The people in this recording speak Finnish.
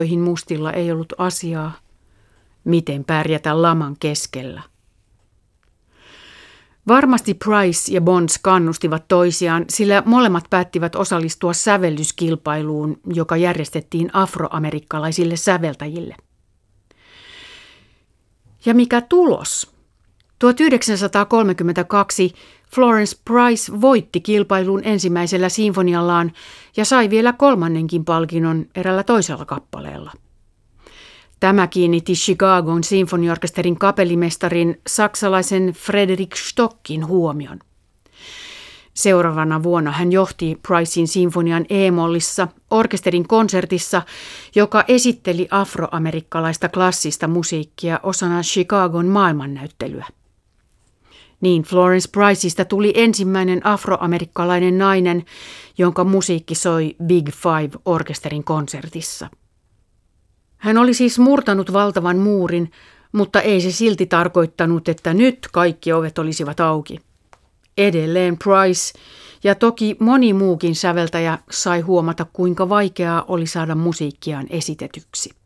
joihin mustilla ei ollut asiaa, miten pärjätä laman keskellä. Varmasti Price ja Bonds kannustivat toisiaan, sillä molemmat päättivät osallistua sävellyskilpailuun, joka järjestettiin afroamerikkalaisille säveltäjille. Ja mikä tulos? 1932 Florence Price voitti kilpailun ensimmäisellä sinfoniallaan ja sai vielä kolmannenkin palkinnon erällä toisella kappaleella. Tämä kiinnitti Chicagon sinfoniorkesterin kapellimestarin saksalaisen Frederick Stockin huomion. Seuraavana vuonna hän johti Pricein sinfonian E-mollissa orkesterin konsertissa, joka esitteli afroamerikkalaista klassista musiikkia osana Chicagon maailmannäyttelyä. Niin Florence Priceista tuli ensimmäinen afroamerikkalainen nainen, jonka musiikki soi Big Five-orkesterin konsertissa. Hän oli siis murtanut valtavan muurin, mutta ei se silti tarkoittanut, että nyt kaikki ovet olisivat auki. Edelleen Price ja toki moni muukin säveltäjä sai huomata, kuinka vaikeaa oli saada musiikkiaan esitetyksi.